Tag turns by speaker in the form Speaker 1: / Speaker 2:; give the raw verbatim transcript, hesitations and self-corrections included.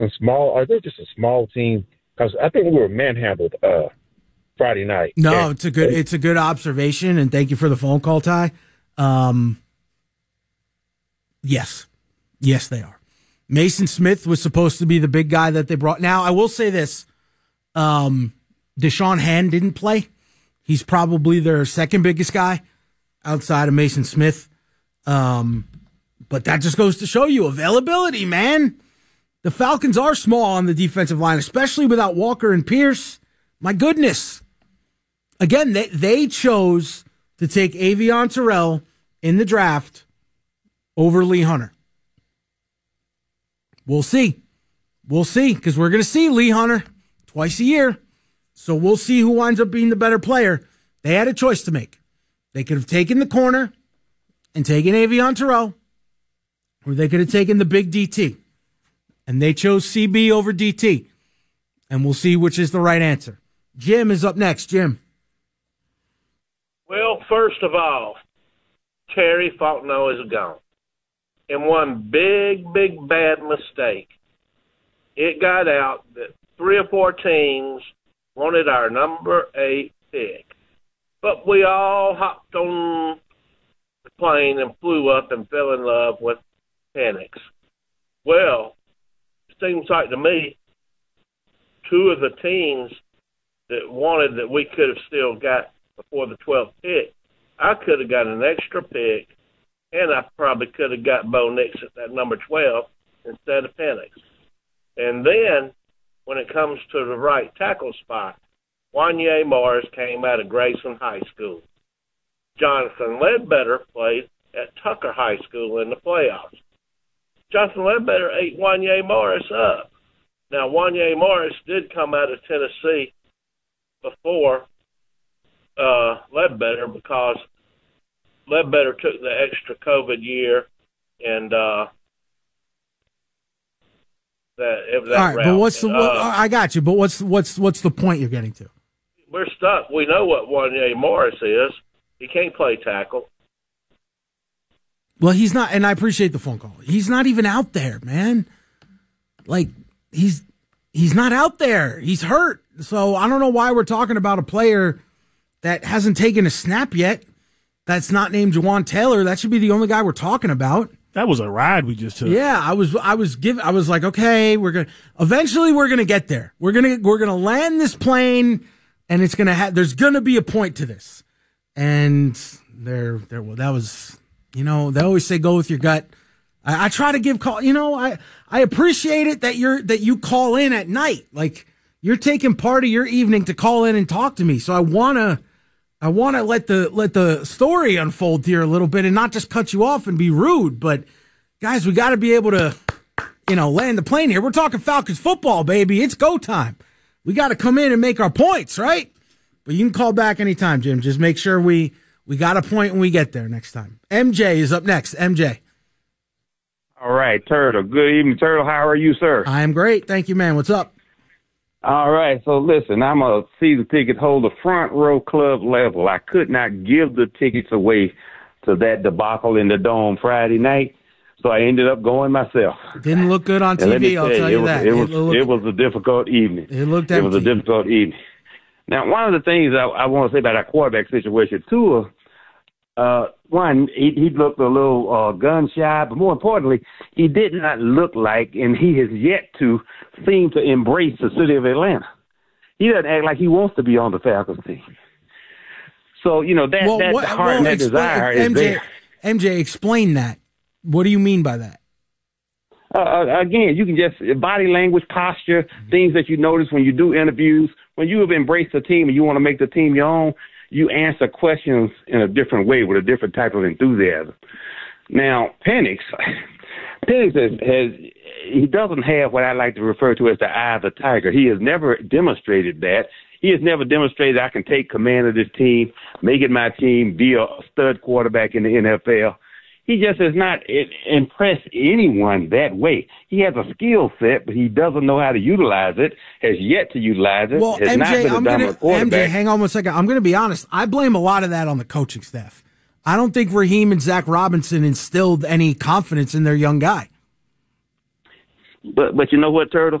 Speaker 1: a small, are they just a small team? Because I think we were manhandled uh, Friday night.
Speaker 2: No,
Speaker 1: and,
Speaker 2: it's a good it's a good observation, and thank you for the phone call, Ty. Um, yes, yes, they are. Mason Smith was supposed to be the big guy that they brought. Now, I will say this: um, Deshaun Hand didn't play. He's probably their second biggest guy outside of Mason Smith. Um, but that just goes to show you availability, man. The Falcons are small on the defensive line, especially without Walker and Pierce. My goodness. Again, they, they chose to take Avion Terrell in the draft over Lee Hunter. We'll see. We'll see, because we're going to see Lee Hunter twice a year. So we'll see who winds up being the better player. They had a choice to make. They could have taken the corner and taken Avion Terrell, or they could have taken the big D T. And they chose C B over D T. And we'll see which is the right answer. Jim is up next. Jim.
Speaker 3: Well, first of all, Terry Fontenot is gone. And one big, big bad mistake. It got out that three or four teams wanted our number eight pick. But we all hopped on the plane and flew up and fell in love with Penix. Well, it seems like to me, two of the teams that wanted that we could have still got before the twelfth pick, I could have got an extra pick, and I probably could have got Bo Nix at that number twelve instead of Penix. And then, when it comes to the right tackle spot, Wanye Morris came out of Grayson High School. Jonathan Ledbetter played at Tucker High School in the playoffs. Jonathan Ledbetter ate Wanye Morris up. Now, Wanye Morris did come out of Tennessee before uh, Ledbetter, because Ledbetter took the extra COVID year, and uh, that it was that
Speaker 2: All right,
Speaker 3: route.
Speaker 2: but what's the?
Speaker 3: Uh,
Speaker 2: What, I got you, but what's what's what's the point you're getting to?
Speaker 3: We're stuck. We know what Wanye Morris is. He can't play tackle.
Speaker 2: Well, he's not, and I appreciate the phone call. He's not even out there, man. Like, he's he's not out there. He's hurt. So I don't know why we're talking about a player that hasn't taken a snap yet. That's not named Jawan Taylor. That should be the only guy we're talking about.
Speaker 4: That was a ride we just took.
Speaker 2: Yeah, I was I was give I was like, okay, we're gonna eventually we're gonna get there. We're gonna we're gonna land this plane, and it's gonna have there's gonna be a point to this. And there there well that was you know, they always say go with your gut. I, I try to give call you know, I I appreciate it that you're that you call in at night. Like, you're taking part of your evening to call in and talk to me. So I wanna I wanna let the let the story unfold here a little bit and not just cut you off and be rude. But guys, we gotta be able to, you know, land the plane here. We're talking Falcons football, baby. It's go time. We gotta come in and make our points, right? But you can call back anytime, Jim. Just make sure we we got a point when we get there next time. M J is up next. M J.
Speaker 5: All right, Turtle. Good evening, Turtle. How are you, sir?
Speaker 2: I am great. Thank you, man. What's up?
Speaker 5: All right, so listen, I'm a season ticket holder, front row club level. I could not give the tickets away to that debacle in the Dome Friday night, so I ended up going myself.
Speaker 2: Didn't look good on T V, I'll tell you that.
Speaker 5: It was, it was a difficult evening.
Speaker 2: It looked
Speaker 5: empty. It was a
Speaker 2: empty.
Speaker 5: difficult evening. Now, one of the things I, I want to say about that quarterback situation, too, uh, one, he, he looked a little uh, gun shy, but more importantly, he did not look like, and he has yet to seem to embrace the city of Atlanta. He doesn't act like he wants to be on the Falcons team. So, you know, that,
Speaker 2: Well,
Speaker 5: that
Speaker 2: what-
Speaker 5: heart
Speaker 2: well,
Speaker 5: and that
Speaker 2: explain-
Speaker 5: desire
Speaker 2: M J,
Speaker 5: is there.
Speaker 2: M J, explain that. What do you mean by that?
Speaker 5: Uh, again, you can just body language, posture, things that you notice when you do interviews. When you have embraced the team and you want to make the team your own, you answer questions in a different way with a different type of enthusiasm. Now, Penix, Penix has, has he doesn't have what I like to refer to as the eye of the tiger. He has never demonstrated that. He has never demonstrated I can take command of this team, make it my team, be a stud quarterback in the N F L. He just has not impressed anyone that way. He has a skill set, but he doesn't know how to utilize it, has yet to utilize it,
Speaker 2: Well,
Speaker 5: has
Speaker 2: M J,
Speaker 5: not been a
Speaker 2: I'm
Speaker 5: dominant
Speaker 2: gonna,
Speaker 5: quarterback.
Speaker 2: M J, hang on one second. I'm going to be honest. I blame a lot of that on the coaching staff. I don't think Raheem and Zach Robinson instilled any confidence in their young guy.
Speaker 5: But but you know what, Turtle?